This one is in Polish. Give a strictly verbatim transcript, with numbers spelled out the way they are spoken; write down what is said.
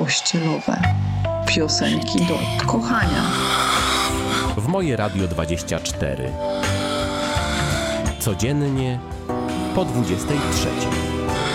pościelowe, piosenki do kochania. W Moje Radio dwadzieścia cztery. Codziennie po dwudziestej trzeciej.